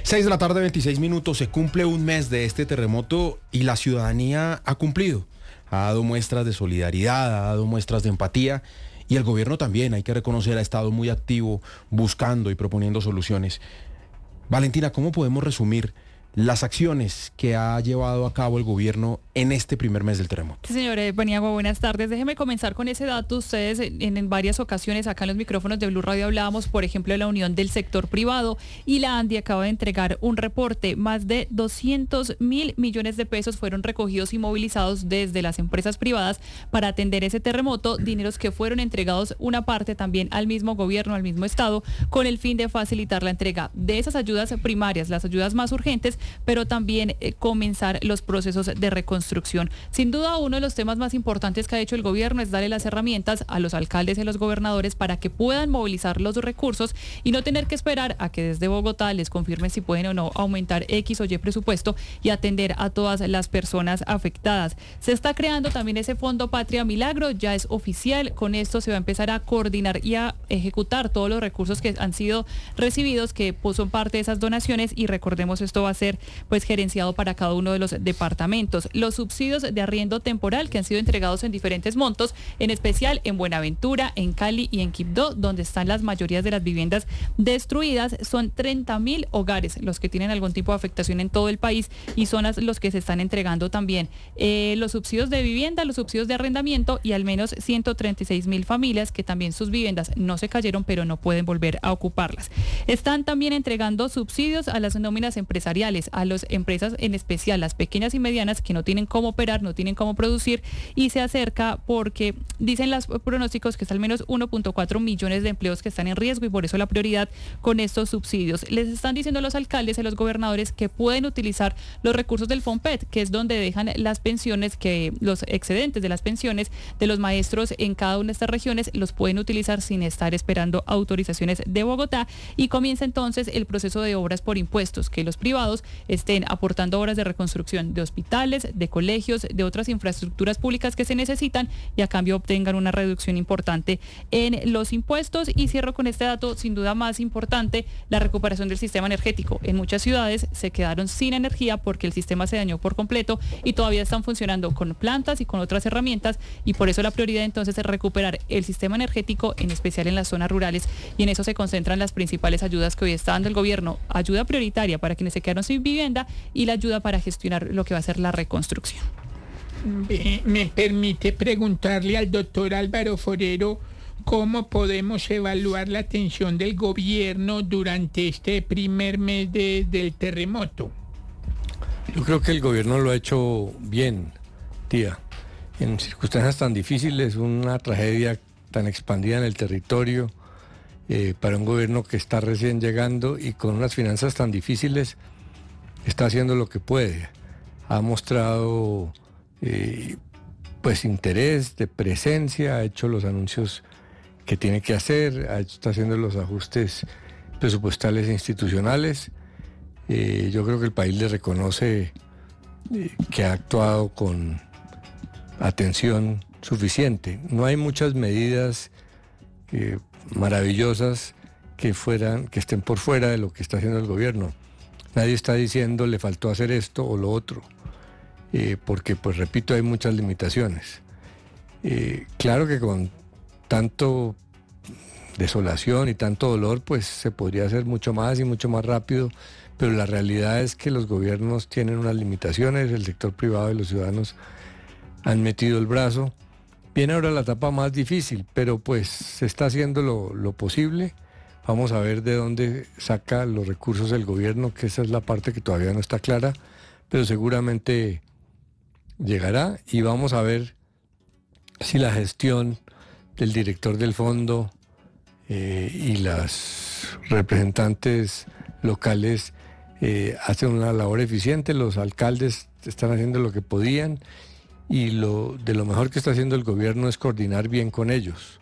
6 de la tarde, 26 minutos, se cumple un mes de este terremoto y la ciudadanía ha cumplido. Ha dado muestras de solidaridad, ha dado muestras de empatía y el gobierno también, hay que reconocer, ha estado muy activo buscando y proponiendo soluciones. Valentina, ¿cómo podemos resumir las acciones que ha llevado a cabo el gobierno en este primer mes del terremoto? Sí, señor Paniagua, buenas tardes. Déjeme comenzar con ese dato. Ustedes en varias ocasiones acá en los micrófonos de Blue Radio hablábamos, por ejemplo, de la unión del sector privado, y la ANDI acaba de entregar un reporte. Más de 200.000 millones de pesos fueron recogidos y movilizados desde las empresas privadas para atender ese terremoto, dineros que fueron entregados una parte también al mismo gobierno, al mismo estado, con el fin de facilitar la entrega de esas ayudas primarias, las ayudas más urgentes, pero también comenzar los procesos de reconstrucción. Sin duda, uno de los temas más importantes que ha hecho el gobierno es darle las herramientas a los alcaldes y a los gobernadores para que puedan movilizar los recursos y no tener que esperar a que desde Bogotá les confirmen si pueden o no aumentar X o Y presupuesto y atender a todas las personas afectadas. Se está creando también ese Fondo Patria Milagro, ya es oficial. Con esto se va a empezar a coordinar y a ejecutar todos los recursos que han sido recibidos, que pues, son parte de esas donaciones, y recordemos, esto va a ser pues gerenciado para cada uno de los departamentos. Los subsidios de arriendo temporal que han sido entregados en diferentes montos, en especial en Buenaventura, en Cali y en Quibdó, donde están las mayorías de las viviendas destruidas. Son 30.000 hogares los que tienen algún tipo de afectación en todo el país y son los que se están entregando también. Los subsidios de vivienda, los subsidios de arrendamiento y al menos 136.000 familias que también sus viviendas no se cayeron pero no pueden volver a ocuparlas. Están también entregando subsidios a las nóminas empresariales, a las empresas, en especial las pequeñas y medianas, que no tienen cómo operar, no tienen cómo producir, y se acerca porque dicen los pronósticos que es al menos 1.4 millones de empleos que están en riesgo, y por eso la prioridad con estos subsidios. Les están diciendo a los alcaldes y a los gobernadores que pueden utilizar los recursos del FONPET, que es donde dejan las pensiones, que los excedentes de las pensiones de los maestros en cada una de estas regiones los pueden utilizar sin estar esperando autorizaciones de Bogotá, y comienza entonces el proceso de obras por impuestos, que los privados estén aportando obras de reconstrucción de hospitales, de colegios, de otras infraestructuras públicas que se necesitan, y a cambio obtengan una reducción importante en los impuestos. Y cierro con este dato sin duda más importante: la recuperación del sistema energético. En muchas ciudades se quedaron sin energía porque el sistema se dañó por completo y todavía están funcionando con plantas y con otras herramientas, y por eso la prioridad entonces es recuperar el sistema energético, en especial en las zonas rurales, y en eso se concentran las principales ayudas que hoy está dando el gobierno: ayuda prioritaria para quienes se quedaron sin vivienda y la ayuda para gestionar lo que va a ser la reconstrucción. Me permite preguntarle al doctor Álvaro Forero cómo podemos evaluar la atención del gobierno durante este primer mes del terremoto. Yo creo que el gobierno lo ha hecho bien, tía. En circunstancias tan difíciles, una tragedia tan expandida en el territorio, para un gobierno que está recién llegando y con unas finanzas tan difíciles, está haciendo lo que puede. Ha mostrado pues interés de presencia, ha hecho los anuncios que tiene que hacer, está haciendo los ajustes presupuestales e institucionales. Yo creo que el país le reconoce que ha actuado con atención suficiente. No hay muchas medidas maravillosas que estén por fuera de lo que está haciendo el gobierno. Nadie está diciendo le faltó hacer esto o lo otro, porque, pues repito, hay muchas limitaciones. Claro que con tanto desolación y tanto dolor, pues se podría hacer mucho más y mucho más rápido, pero la realidad es que los gobiernos tienen unas limitaciones, el sector privado y los ciudadanos han metido el brazo. Viene ahora la etapa más difícil, pero pues se está haciendo lo posible. Vamos a ver de dónde saca los recursos el gobierno, que esa es la parte que todavía no está clara, pero seguramente llegará, y vamos a ver si la gestión del director del fondo y las representantes locales hacen una labor eficiente. Los alcaldes están haciendo lo que podían, y de lo mejor que está haciendo el gobierno es coordinar bien con ellos,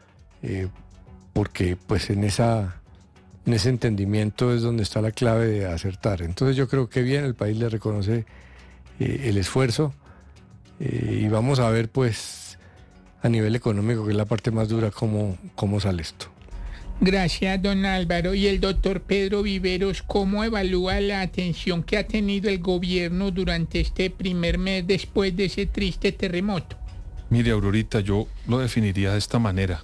porque pues en ese entendimiento es donde está la clave de acertar. Entonces yo creo que bien, el país le reconoce el esfuerzo, y vamos a ver pues a nivel económico, que es la parte más dura, cómo sale esto. Gracias, don Álvaro. Y el doctor Pedro Viveros, ¿cómo evalúa la atención que ha tenido el gobierno durante este primer mes después de ese triste terremoto? Mire, Aurorita, yo lo definiría de esta manera.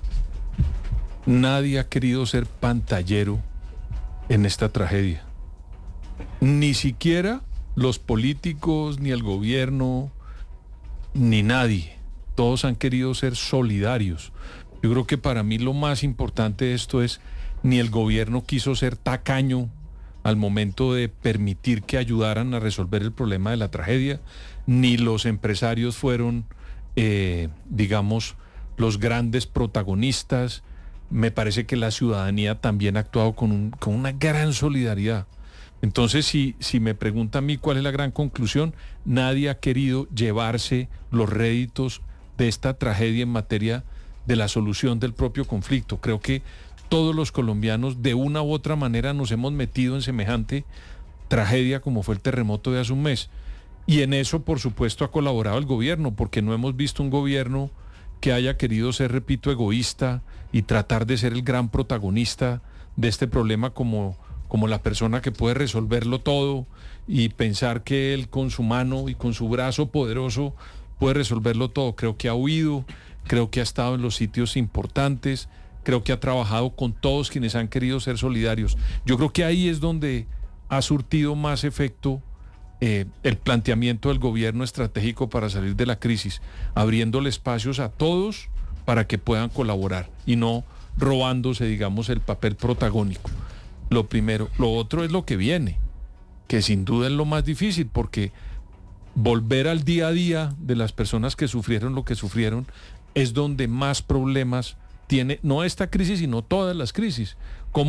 Nadie ha querido ser pantallero en esta tragedia. Ni siquiera los políticos, ni el gobierno, ni nadie. Todos han querido ser solidarios. Yo creo que para mí lo más importante de esto es, ni el gobierno quiso ser tacaño al momento de permitir que ayudaran a resolver el problema de la tragedia, ni los empresarios fueron, digamos, los grandes protagonistas. Me parece que la ciudadanía también ha actuado con una gran solidaridad. Entonces, si me pregunta a mí cuál es la gran conclusión, nadie ha querido llevarse los réditos de esta tragedia en materia de la solución del propio conflicto. Creo que todos los colombianos de una u otra manera nos hemos metido en semejante tragedia como fue el terremoto de hace un mes. Y en eso, por supuesto, ha colaborado el gobierno, porque no hemos visto un gobierno que haya querido ser, repito, egoísta y tratar de ser el gran protagonista de este problema como la persona que puede resolverlo todo y pensar que él con su mano y con su brazo poderoso puede resolverlo todo. Creo que ha huido, creo que ha estado en los sitios importantes, creo que ha trabajado con todos quienes han querido ser solidarios. Yo creo que ahí es donde ha surtido más efecto el planteamiento del gobierno estratégico para salir de la crisis, abriéndole espacios a todos para que puedan colaborar y no robándose, digamos, el papel protagónico. Lo primero. Lo otro es lo que viene, que sin duda es lo más difícil, porque volver al día a día de las personas que sufrieron lo que sufrieron es donde más problemas tiene, no esta crisis, sino todas las crisis.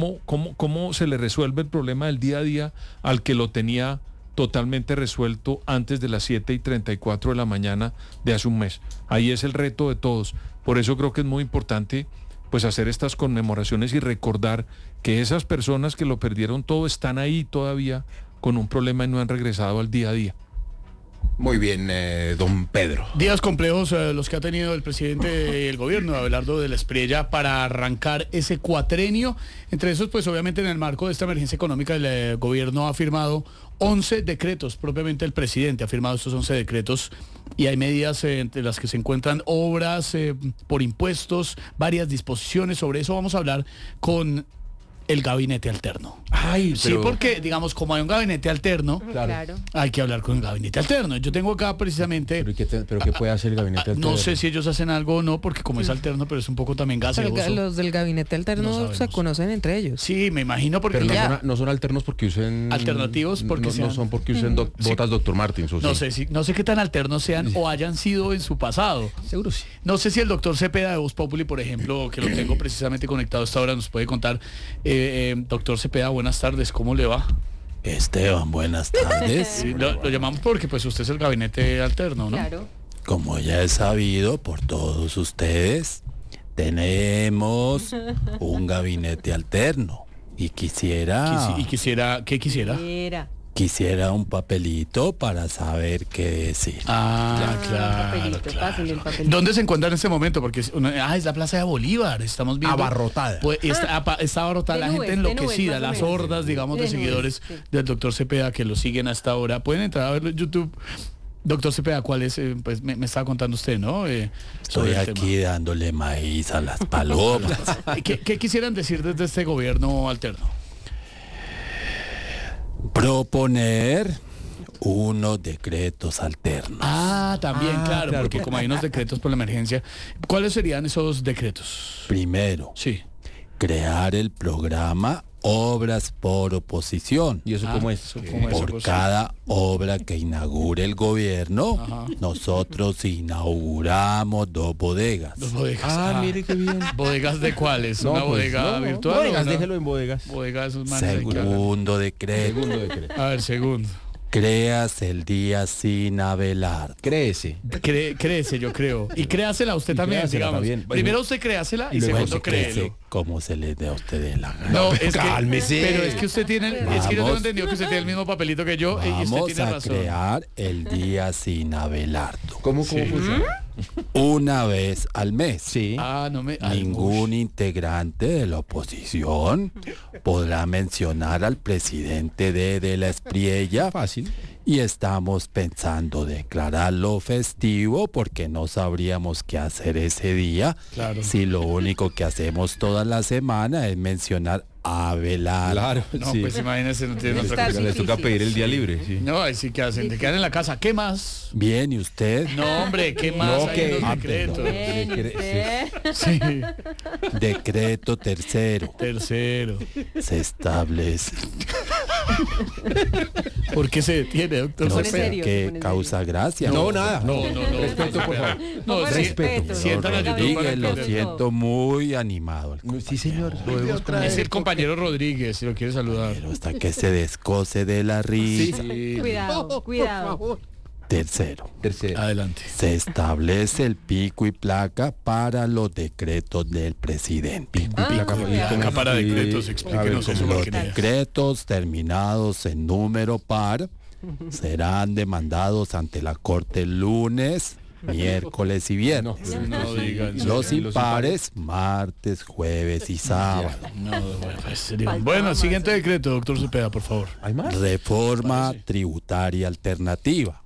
¿Cómo se le resuelve el problema del día a día al que lo tenía totalmente resuelto antes de las 7:34 de la mañana de hace un mes? Ahí es el reto de todos. Por eso creo que es muy importante pues hacer estas conmemoraciones y recordar que esas personas que lo perdieron todo están ahí todavía con un problema y no han regresado al día a día. Muy bien, don Pedro. Días complejos los que ha tenido el presidente del gobierno, Abelardo de la Espriella, para arrancar ese cuatrenio. Entre esos, pues obviamente en el marco de esta emergencia económica, el gobierno ha firmado 11 decretos, propiamente el presidente ha firmado estos 11 decretos, y hay medidas entre las que se encuentran obras por impuestos, varias disposiciones. Sobre eso vamos a hablar con el gabinete alterno. Ay, Sí, porque, digamos, como hay un gabinete alterno, Claro. hay que hablar con el gabinete alterno. Yo tengo acá precisamente... ¿Pero qué puede hacer el gabinete alterno? No sé si ellos hacen algo o no, porque como es alterno, pero es un poco también Pero gaseoso. los del gabinete No alterno sabemos. se conocen entre ellos. Sí, me imagino, porque Pero no son alternos porque usen... Alternativos porque no sean... son porque usen botas Dr. Martins. ¿O No sí? sé qué tan alternos sean o hayan sido en su pasado. Seguro sí. No sé si el doctor Cepeda de Voz Populi, por ejemplo, que lo tengo precisamente conectado a esta hora, nos puede contar. Doctor Cepeda, buenas tardes, ¿cómo le va? Esteban, buenas tardes. Sí, lo llamamos porque pues usted es el gabinete alterno, ¿no? Claro. Como ya es sabido por todos ustedes, tenemos un gabinete alterno. Y quisiera ¿Qué quisiera? quisiera un papelito para saber qué decir. Claro. ¿Dónde se encuentra en este momento? Porque es la Plaza de Bolívar, estamos viendo. Abarrotada. Pues está abarrotada, la gente enloquecida, las hordas, digamos, de seguidores del doctor Cepeda que lo siguen hasta ahora. Pueden entrar a verlo en YouTube. Doctor Cepeda, ¿cuál es? Pues me estaba contando usted, ¿no? Estoy aquí dándole maíz a las palomas. ¿Qué quisieran decir desde este gobierno alterno? Proponer unos decretos alternos. También, claro, claro, porque como hay unos decretos por la emergencia, ¿cuáles serían esos decretos? Primero, Sí. crear el programa Obras por Oposición. ¿Y eso cómo es? ¿Cómo es? Por cada obra que inaugure el gobierno, Ajá. nosotros inauguramos 2 bodegas. Dos bodegas. Mire qué bien. ¿Bodegas de cuáles? ¿Una bodega virtual? Bodegas, o una déjelo en bodegas. bodega de esos manes ahí que hagan? Segundo decreto, A ver, segundo. creas el día sin Abelardo. Créese. Créese, yo creo. Y créasela usted Y también, créasela digamos. también. Primero usted créasela y Y luego segundo Créese créelo. como se les dé a ustedes la gana. No, es que, cálmese. pero es que usted tiene, es que yo tengo Vamos. entendido que usted tiene el mismo papelito que yo y usted Vamos tiene a razón. crear el día sin Abelardo. ¿Cómo Sí. funciona? una vez al mes. Sí. No me... Ningún integrante de la oposición podrá mencionar al presidente de la Espriella. Fácil. Y estamos pensando declararlo festivo porque no sabríamos qué hacer ese día. Claro. Si lo único que hacemos toda la semana es mencionar a Abelardo. Claro, No, sí. pues imagínense, no tiene otra Está cosa. Les toca pedir el día libre, sí. No, ahí sí que hacen, te quedan en la casa. ¿Qué más? Bien, ¿y usted? No, hombre, ¿qué más No, hay que- en los Ah, decretos? Bien, quiere- usted. Sí. Decreto tercero. Tercero. Se establece. ¿Por qué se detiene, doctor? No pone sé serio, se qué pone causa gracia. No, nada. No. Respeto, por favor. No, Ponga sí, respeto. sientan a Señor YouTube para Rodríguez, lo que- siento muy animado. Sí, señor. Es el compañero Rodríguez, si lo quiere saludar. Pero hasta que se descoce de la risa. Sí. Cuidado, cuidado. Tercero. Tercero. Adelante. Se establece el pico y placa para los decretos del presidente. Acá para decretos, explíquenos eso. Los porque ni idea. decretos terminados en número par serán demandados ante la Corte lunes, miércoles y viernes. No digan. Los impares, martes, jueves y sábado. No, pues, sería- Bueno, siguiente decreto, doctor Cepeda, por favor. ¿Hay más? Reforma tributaria alternativa.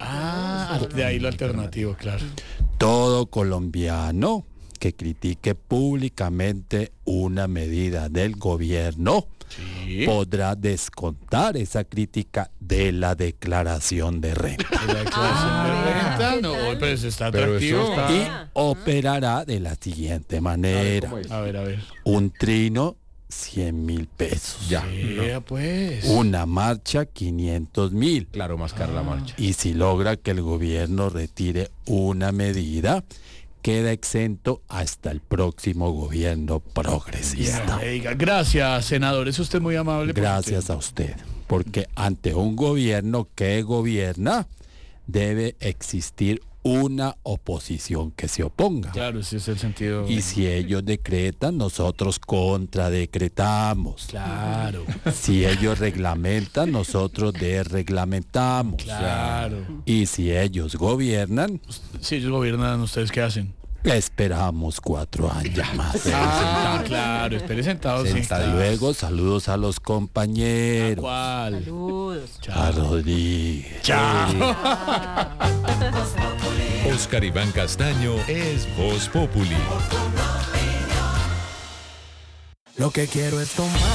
De ahí lo alternativo, claro. Todo colombiano que critique públicamente una medida del gobierno Sí. podrá descontar esa crítica de la declaración de renta La declaración de renta, ¿qué no, tal? pues está Pero atractivo. eso está- y operará de la siguiente manera. A ver. Un trino, 100.000 pesos. Ya. Pues. Una marcha, 500.000. Claro, más cara la marcha. Y si logra que el gobierno retire una medida, queda exento hasta el próximo gobierno progresista. Gracias, senador. Es usted muy amable. por Gracias su a usted, porque ante un gobierno que gobierna, debe existir una oposición que se oponga. Claro, ese es el sentido. Y si ellos decretan, nosotros contradecretamos. Claro, Si ellos reglamentan, nosotros desreglamentamos. claro. Y si ellos gobiernan, Si ellos gobiernan, ¿ustedes qué hacen? esperamos 4 años más. Claro, espere sentado. Sí, Hasta claro. luego, saludos a los compañeros. ¿Cuál? Saludos. A Rodríguez. Oscar Iván Castaño es Voz Populi. Lo que quiero es tomar.